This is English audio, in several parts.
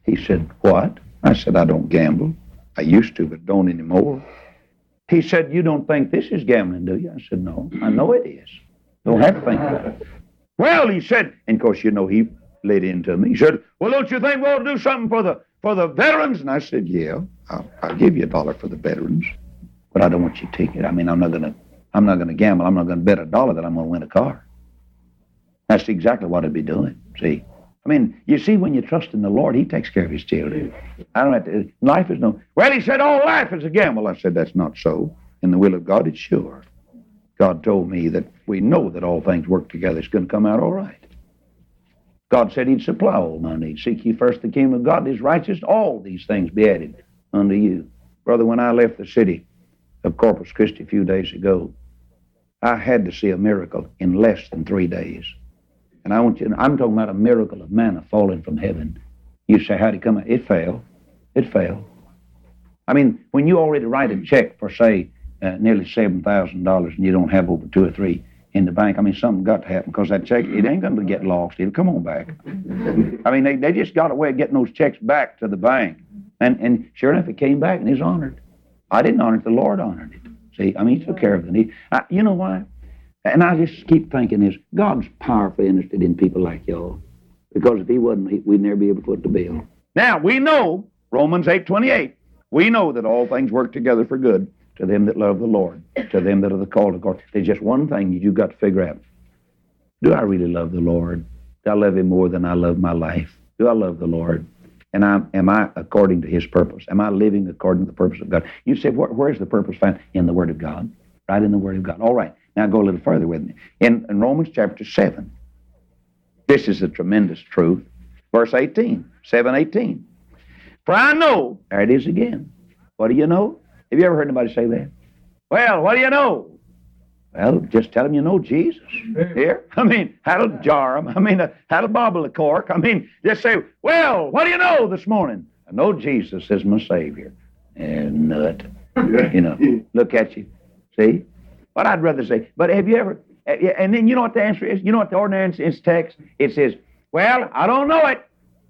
He said, what? I said, I don't gamble. I used to, but don't anymore. He said, you don't think this is gambling, do you? I said, no, I know it is. Don't have to think about it. Well, he said, and of course, you know, he laid into me. He said, well, don't you think we'll do something for the veterans? And I said, yeah, I'll give you $1 for the veterans, but I don't want your ticket. I mean, I'm not gonna gamble. I'm not gonna bet $1 that I'm gonna win a car. That's exactly what I'd be doing. See, I mean, you see, when you trust in the Lord, He takes care of His children. I don't have to. Life is no. Well, he said, all life is a gamble. I said, that's not so. In the will of God, it's sure. God told me that we know that all things work together. It's going to come out all right. God said He'd supply all my needs. Seek ye first the kingdom of God and His righteousness, all these things be added unto you. Brother, when I left the city of Corpus Christi a few days ago, I had to see a miracle in less than 3 days. And I want you to know, I'm talking about a miracle of manna falling from heaven. You say, how'd it come out? It fell. It fell. I mean, when you already write a check for, say, nearly $7,000 and you don't have over 2 or 3 in the bank, I mean, something got to happen because that check, it ain't going to get lost. It'll come on back. I mean, they just got a way of getting those checks back to the bank. And sure enough, it came back and it's honored. I didn't honor it. The Lord honored it. See, I mean, He took care of the need. You know why? And I just keep thinking this. God's powerfully interested in people like y'all. Because if He wasn't, we'd never be able to foot the bill. Now, we know, Romans 8:28, we know that all things work together for good to them that love the Lord, to them that are the called according. There's just one thing you've got to figure out. Do I really love the Lord? Do I love Him more than I love my life? Do I love the Lord? And am I according to His purpose? Am I living according to the purpose of God? You say, where's the purpose found? In the Word of God. Right in the Word of God. All right. Now go a little further with me. In Romans chapter 7, this is a tremendous truth. Verse 18, 7:18. For I know, there it is again. What do you know? Have you ever heard anybody say that? Well, what do you know? Well, just tell them you know Jesus. Here? I mean, that'll jar them. I mean, that'll bobble the cork. I mean, just say, well, what do you know this morning? I know Jesus is my Savior. And nut. You know, look at you. See? But I'd rather say, but have you ever, and then you know what the answer is? You know what the ordinary answer is text? It says, well, I don't know it.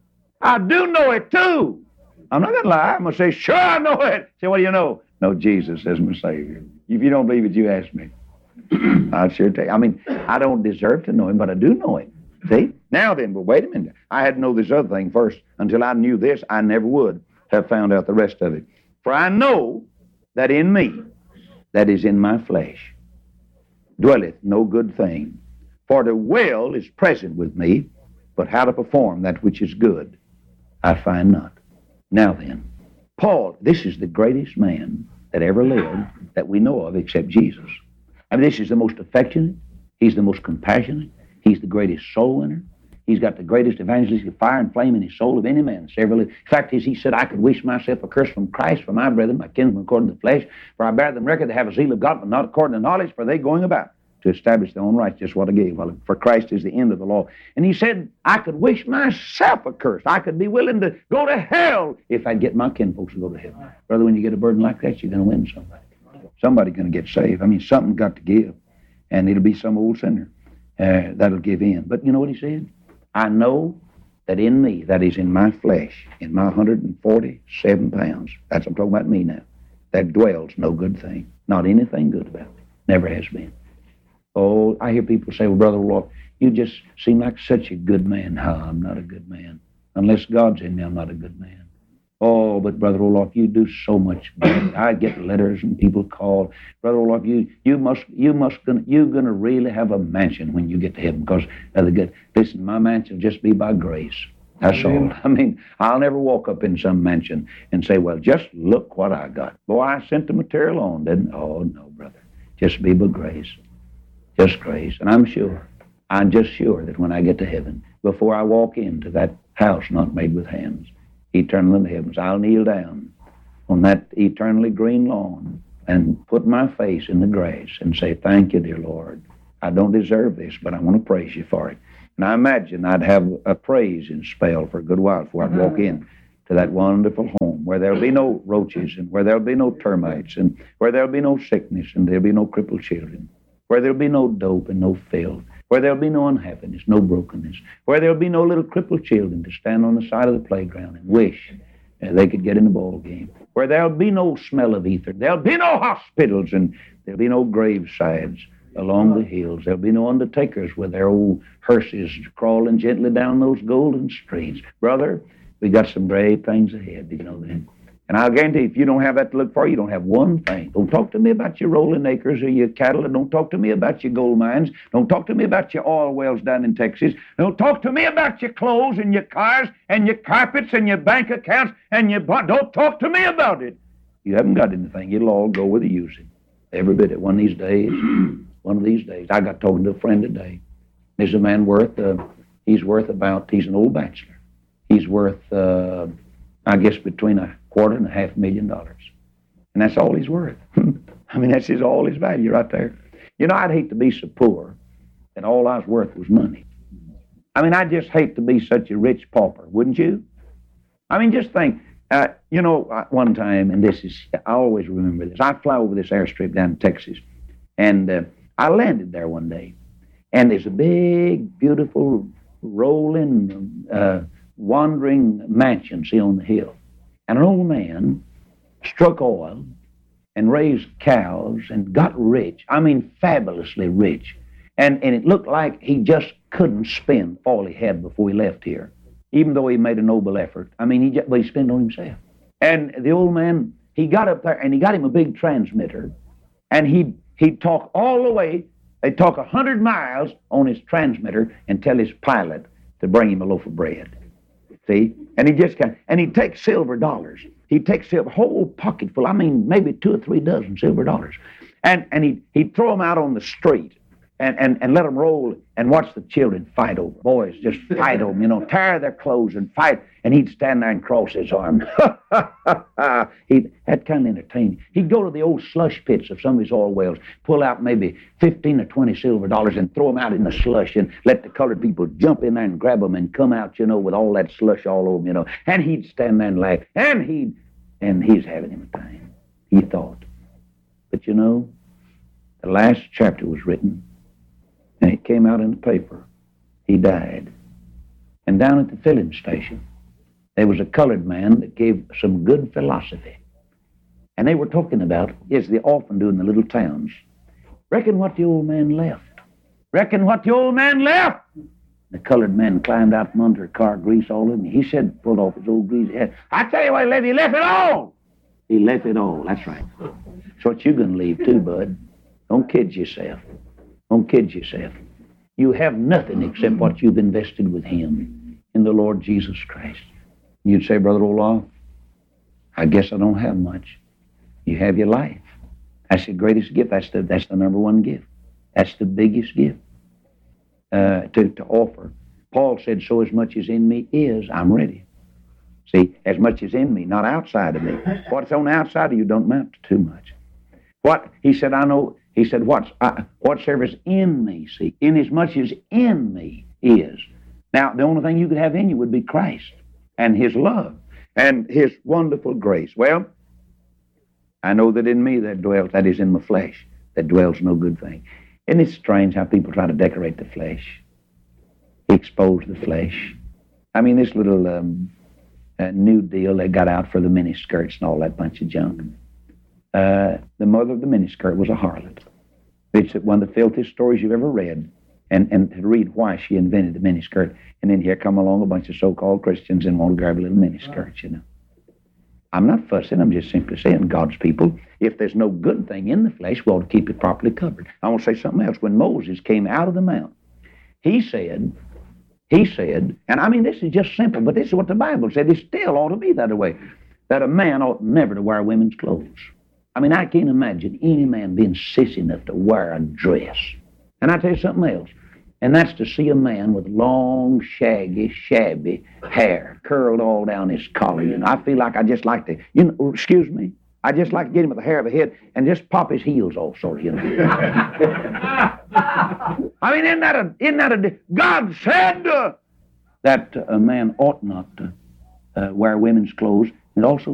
I do know it too. I'm not going to lie. I'm going to say, sure, I know it. Say, what do you know? No, Jesus is my Savior. If you don't believe it, you ask me. I'll sure tell you. I mean, I don't deserve to know Him, but I do know Him. See? Now then, but wait a minute. I had to know this other thing first. Until I knew this, I never would have found out the rest of it. For I know that in me, that is in my flesh, dwelleth no good thing. For the will is present with me, but how to perform that which is good, I find not. Now then, Paul, this is the greatest man that ever lived that we know of except Jesus. I mean, this is the most affectionate. He's the most compassionate. He's the greatest soul winner. He's got the greatest evangelistic fire and flame in his soul of any man that's ever lived. In fact, he said, I could wish myself a curse from Christ for my brethren, my kinsmen according to the flesh, for I bear them record to have a zeal of God, but not according to knowledge, for they going about to establish their own righteousness, what I gave. Well, for Christ is the end of the law. And he said, I could wish myself a curse. I could be willing to go to hell if I'd get my kinfolks to go to heaven. Brother, when you get a burden like that, you're going to win somebody. Somebody's going to get saved. I mean, something's got to give. And it'll be some old sinner that'll give in. But you know what he said? I know that in me, that is in my flesh, in my 147 pounds, that's I'm talking about me now, that dwells no good thing. Not anything good about me. Never has been. Oh, I hear people say, well, Brother Lord, you just seem like such a good man. No, I'm not a good man. Unless God's in me, I'm not a good man. Oh, but Brother Olaf, you do so much good. I get letters and people call. Brother Olaf, you're gonna really have a mansion when you get to heaven because of the good. Listen, my mansion will just be by grace. That's all. I mean, I'll never walk up in some mansion and say, well, just look what I got. Boy, I sent the material on, didn't I? Oh, no, brother. Just be by grace. Just grace. And I'm just sure that when I get to heaven, before I walk into that house not made with hands, eternal in the heavens, I'll kneel down on that eternally green lawn and put my face in the grass and say, thank you, dear Lord. I don't deserve this, but I want to praise you for it. And I imagine I'd have a praising spell for a good while before I'd walk in to that wonderful home where there'll be no roaches and where there'll be no termites and where there'll be no sickness and there'll be no crippled children, where there'll be no dope and no filth, where there'll be no unhappiness, no brokenness, where there'll be no little crippled children to stand on the side of the playground and wish they could get in the ball game, where there'll be no smell of ether, there'll be no hospitals, and there'll be no gravesides along the hills. There'll be no undertakers with their old hearses crawling gently down those golden streets. Brother, we got some brave things ahead. Did you know that? And I'll guarantee if you don't have that to look for, you don't have one thing. Don't talk to me about your rolling acres or your cattle, and don't talk to me about your gold mines. Don't talk to me about your oil wells down in Texas. Don't talk to me about your clothes and your cars and your carpets and your bank accounts and your... Don't talk to me about it. You haven't got anything. It'll all go with the using. Every bit of it. One of these days, I got talking to a friend today. There's a man he's an old bachelor. He's worth, I guess, between $250,000 and $500,000. And that's all he's worth. I mean, that's all his value right there. You know, I'd hate to be so poor that all I was worth was money. I mean, I'd just hate to be such a rich pauper, wouldn't you? I mean, just think, one time, and I always remember this, I fly over this airstrip down in Texas, and I landed there one day, and there's a big, beautiful, rolling, wandering mansion, see, on the hill. And an old man struck oil and raised cows and got rich. I mean, fabulously rich. And it looked like he just couldn't spend all he had before he left here, even though he made a noble effort. I mean, he spent on himself. And the old man, he got up there and he got him a big transmitter, and he'd talk all the way. They'd talk 100 miles on his transmitter and tell his pilot to bring him a loaf of bread. See? And he'd take silver dollars. He'd take a whole pocket full, I mean, maybe 2 or 3 dozen silver dollars. And he'd throw them out on the street and let them roll and watch the children fight over. Boys just fight over them, tear their clothes and fight. And he'd stand there and cross his arms. That kind of entertaining. He'd go to the old slush pits of some of his oil wells, pull out maybe 15 or 20 silver dollars and throw them out in the slush and let the colored people jump in there and grab them and come out, with all that slush all over them, And he'd stand there and laugh. And he's having him a time, he thought. But the last chapter was written, and it came out in the paper. He died. And down at the filling station, there was a colored man that gave some good philosophy. And they were talking about, as they often do in the little towns, reckon what the old man left. Reckon what the old man left. The colored man climbed out from under a car, grease all over him. He said, pulled off his old greasy head, I tell you what, he left it all. He left it all, that's right. That's what you're going to leave too, bud. Don't kid yourself. Don't kid yourself. You have nothing except what you've invested with him in the Lord Jesus Christ. You'd say, Brother Olaf, I guess I don't have much. You have your life. That's the greatest gift. That's the number one gift. That's the biggest gift to offer. Paul said, so as much as in me is, I'm ready. See, as much as in me, not outside of me. What's on the outside of you don't amount to too much. What, he said, I know, he said, whatsoever's in me, see, in as much as in me is. Now, the only thing you could have in you would be Christ and his love and his wonderful grace. Well, I know that in me that dwells, that is in my flesh, that dwells no good thing. Isn't it strange how people try to decorate the flesh, expose the flesh? I mean, this little new deal they got out for the miniskirts and all that bunch of junk. The mother of the miniskirt was a harlot. It's one of the filthiest stories you've ever read. And to read why she invented the miniskirt. And then here come along a bunch of so-called Christians and want to grab a little miniskirt, I'm not fussing. I'm just simply saying, God's people, if there's no good thing in the flesh, we ought to keep it properly covered. I want to say something else. When Moses came out of the mount, he said, and I mean, this is just simple, but this is what the Bible said. It still ought to be that way, that a man ought never to wear women's clothes. I mean, I can't imagine any man being sissy enough to wear a dress. And I tell you something else, and that's to see a man with long, shaggy, shabby hair curled all down his collar. I feel like I just like to, excuse me, I just like to get him with the hair of a head and just pop his heels off, sort of, I mean, isn't that a God said that a man ought not to wear women's clothes, and also